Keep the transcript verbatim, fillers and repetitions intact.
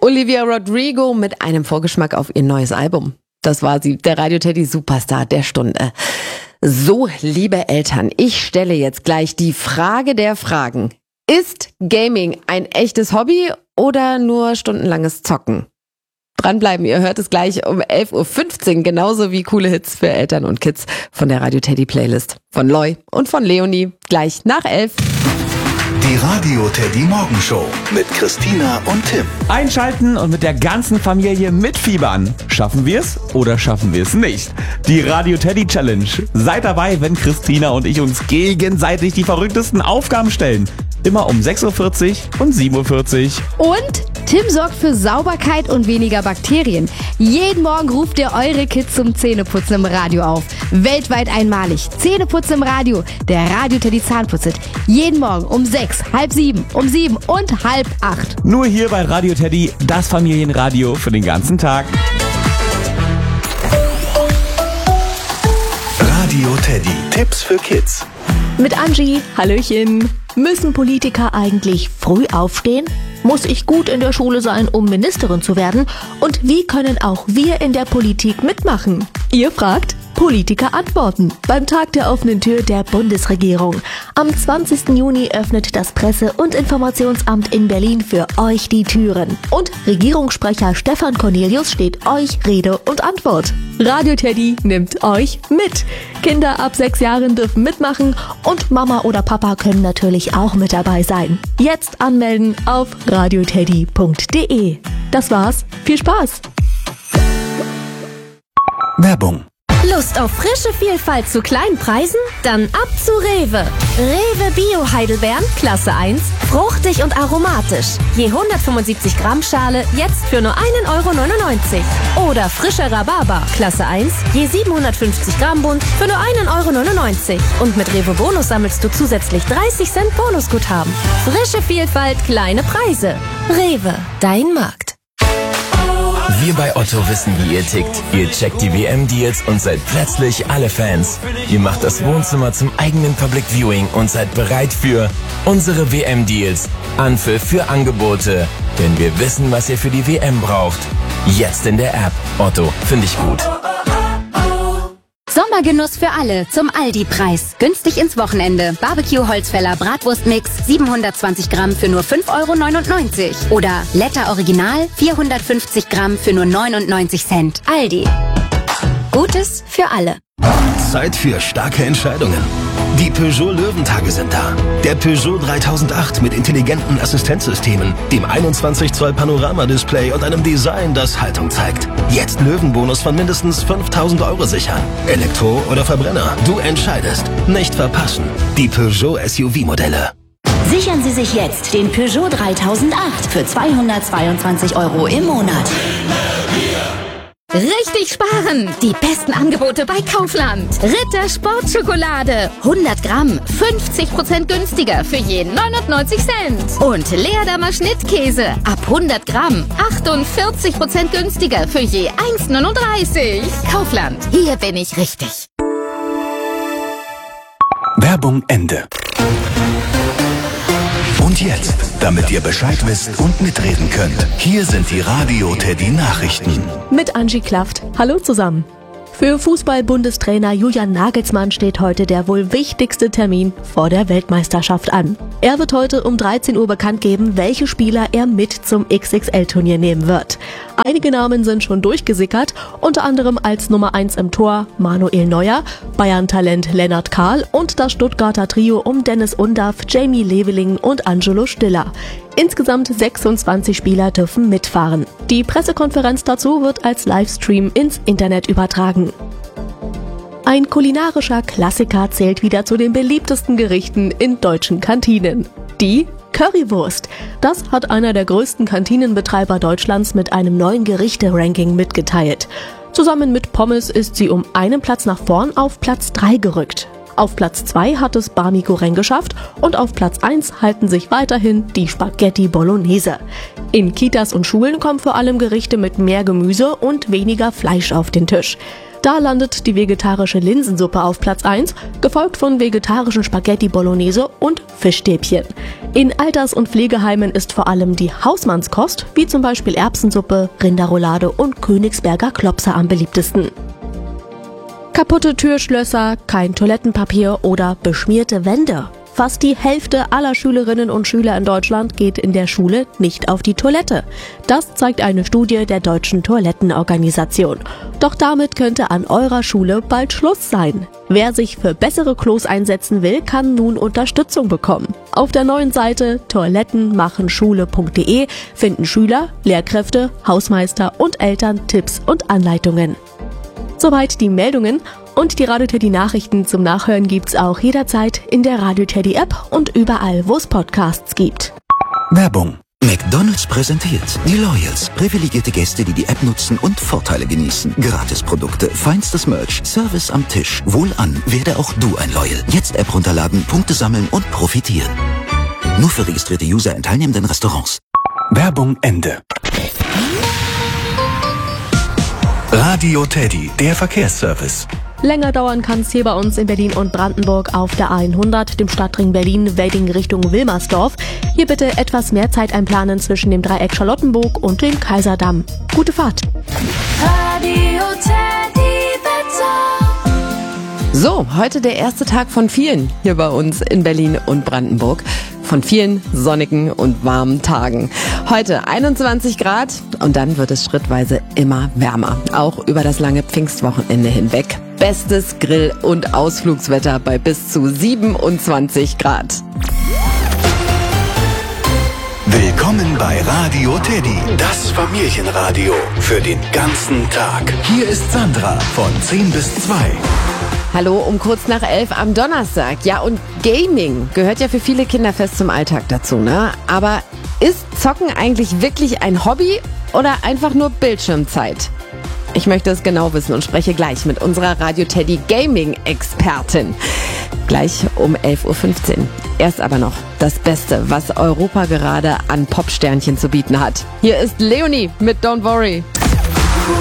Olivia Rodrigo mit einem Vorgeschmack auf ihr neues Album. Das war sie, der Radio Teddy Superstar der Stunde. So, liebe Eltern, ich stelle jetzt gleich die Frage der Fragen. Ist Gaming ein echtes Hobby oder nur stundenlanges Zocken? Dranbleiben, ihr hört es gleich um elf Uhr fünfzehn, genauso wie coole Hits für Eltern und Kids von der Radio Teddy Playlist. Von Loy und von Leonie, gleich nach elf. Die Radio Teddy Morgenshow mit Christina und Tim. Einschalten und mit der ganzen Familie mitfiebern. Schaffen wir es oder schaffen wir es nicht? Die Radio Teddy Challenge. Seid dabei, wenn Christina und ich uns gegenseitig die verrücktesten Aufgaben stellen. Immer um sechs Uhr vierzig und sieben Uhr vierzig. Und Tim sorgt für Sauberkeit und weniger Bakterien. Jeden Morgen ruft er eure Kids zum Zähneputzen im Radio auf. Weltweit einmalig. Zähneputzen im Radio. Der Radio Teddy Zahnputzit. Jeden Morgen um sechs, halb sieben, um sieben und halb acht. Nur hier bei Radio Teddy, das Familienradio für den ganzen Tag. Radio Teddy. Tipps für Kids. Mit Angie, Hallöchen. Müssen Politiker eigentlich früh aufstehen? Muss ich gut in der Schule sein, um Ministerin zu werden? Und wie können auch wir in der Politik mitmachen? Ihr fragt, Politiker antworten. Beim Tag der offenen Tür der Bundesregierung. Am zwanzigsten Juni öffnet das Presse- und Informationsamt in Berlin für euch die Türen. Und Regierungssprecher Stefan Cornelius steht euch Rede und Antwort. Radio Teddy nimmt euch mit. Kinder ab sechs Jahren dürfen mitmachen und Mama oder Papa können natürlich auch mit dabei sein. Jetzt anmelden auf radioteddy punkt de. Das war's. Viel Spaß! Werbung. Lust auf frische Vielfalt zu kleinen Preisen? Dann ab zu Rewe. Rewe Bio Heidelbeeren, Klasse eins, fruchtig und aromatisch. Je hundertfünfundsiebzig Gramm Schale, jetzt für nur einen Euro neunundneunzig. Oder frischer Rhabarber, Klasse eins, je siebenhundertfünfzig Gramm Bund, für nur einen Euro neunundneunzig. Und mit Rewe Bonus sammelst du zusätzlich dreißig Cent Bonusguthaben. Frische Vielfalt, kleine Preise. Rewe, dein Markt. Wir bei Otto wissen, wie ihr tickt. Ihr checkt die W M-Deals und seid plötzlich alle Fans. Ihr macht das Wohnzimmer zum eigenen Public Viewing und seid bereit für unsere W M-Deals. Anpfiff für Angebote. Denn wir wissen, was ihr für die W M braucht. Jetzt in der App. Otto, finde ich gut. Sommergenuss für alle zum Aldi-Preis. Günstig ins Wochenende. Barbecue-Holzfäller Bratwurstmix siebenhundertzwanzig Gramm für nur fünf Euro neunundneunzig. Oder Letter Original vierhundertfünfzig Gramm für nur neunundneunzig Cent. Aldi. Gutes für alle. Zeit für starke Entscheidungen. Die Peugeot Löwentage sind da. Der Peugeot dreitausendacht mit intelligenten Assistenzsystemen, dem einundzwanzig Zoll Panoramadisplay und einem Design, das Haltung zeigt. Jetzt Löwenbonus von mindestens fünftausend Euro sichern. Elektro oder Verbrenner, du entscheidest. Nicht verpassen. Die Peugeot S U V-Modelle. Sichern Sie sich jetzt den Peugeot dreitausendacht für zweihundertzweiundzwanzig Euro im Monat. Richtig sparen! Die besten Angebote bei Kaufland. Ritter Sportschokolade. hundert Gramm. fünfzig Prozent günstiger für je neunundneunzig Cent. Und Leerdammer Schnittkäse. Ab hundert Gramm. achtundvierzig Prozent günstiger für je eins neununddreißig. Kaufland. Hier bin ich richtig. Werbung Ende. Und jetzt, damit ihr Bescheid wisst und mitreden könnt, hier sind die Radio Teddy Nachrichten. Mit Angie Klaft. Hallo zusammen. Für Fußball-Bundestrainer Julian Nagelsmann steht heute der wohl wichtigste Termin vor der Weltmeisterschaft an. Er wird heute um dreizehn Uhr bekannt geben, welche Spieler er mit zum X X L-Turnier nehmen wird. Einige Namen sind schon durchgesickert, unter anderem als Nummer eins im Tor Manuel Neuer, Bayern-Talent Lennart Kahl und das Stuttgarter Trio um Dennis Undaff, Jamie Leveling und Angelo Stiller. Insgesamt sechsundzwanzig Spieler dürfen mitfahren. Die Pressekonferenz dazu wird als Livestream ins Internet übertragen. Ein kulinarischer Klassiker zählt wieder zu den beliebtesten Gerichten in deutschen Kantinen. Die Currywurst. Das hat einer der größten Kantinenbetreiber Deutschlands mit einem neuen Gerichte-Ranking mitgeteilt. Zusammen mit Pommes ist sie um einen Platz nach vorn auf Platz drei gerückt. Auf Platz zwei hat es Bami Goreng geschafft und auf Platz eins halten sich weiterhin die Spaghetti Bolognese. In Kitas und Schulen kommen vor allem Gerichte mit mehr Gemüse und weniger Fleisch auf den Tisch. Da landet die vegetarische Linsensuppe auf Platz eins, gefolgt von vegetarischen Spaghetti Bolognese und Fischstäbchen. In Alters- und Pflegeheimen ist vor allem die Hausmannskost, wie zum Beispiel Erbsensuppe, Rinderroulade und Königsberger Klopse am beliebtesten. Kaputte Türschlösser, kein Toilettenpapier oder beschmierte Wände. Fast die Hälfte aller Schülerinnen und Schüler in Deutschland geht in der Schule nicht auf die Toilette. Das zeigt eine Studie der Deutschen Toilettenorganisation. Doch damit könnte an eurer Schule bald Schluss sein. Wer sich für bessere Klos einsetzen will, kann nun Unterstützung bekommen. Auf der neuen Seite toilettenmachenschule punkt de finden Schüler, Lehrkräfte, Hausmeister und Eltern Tipps und Anleitungen. Soweit die Meldungen. Und die Radio Teddy Nachrichten zum Nachhören gibt's auch jederzeit in der Radio Teddy App und überall, wo es Podcasts gibt. Werbung. McDonald's präsentiert die Loyals. Privilegierte Gäste, die die App nutzen und Vorteile genießen. Gratisprodukte, feinstes Merch, Service am Tisch. Wohlan, werde auch du ein Loyal. Jetzt App runterladen, Punkte sammeln und profitieren. Nur für registrierte User in teilnehmenden Restaurants. Werbung Ende. Radio Teddy, der Verkehrsservice. Länger dauern kann es hier bei uns in Berlin und Brandenburg auf der A hundert, dem Stadtring Berlin-Wedding Richtung Wilmersdorf. Hier bitte etwas mehr Zeit einplanen zwischen dem Dreieck Charlottenburg und dem Kaiserdamm. Gute Fahrt! Radio Teddy Wetter. So, heute der erste Tag von vielen hier bei uns in Berlin und Brandenburg. Von vielen sonnigen und warmen Tagen. Heute einundzwanzig Grad und dann wird es schrittweise immer wärmer. Auch über das lange Pfingstwochenende hinweg. Bestes Grill- und Ausflugswetter bei bis zu siebenundzwanzig Grad. Willkommen bei Radio Teddy, das Familienradio für den ganzen Tag. Hier ist Sandra von zehn bis zwei. Hallo, um kurz nach elf am Donnerstag. Ja, und Gaming gehört ja für viele Kinder fest zum Alltag dazu, ne? Aber ist Zocken eigentlich wirklich ein Hobby oder einfach nur Bildschirmzeit? Ich möchte es genau wissen und spreche gleich mit unserer Radio Teddy Gaming-Expertin. Gleich um elf Uhr fünfzehn. Erst aber noch das Beste, was Europa gerade an Popsternchen zu bieten hat. Hier ist Leonie mit Don't Worry.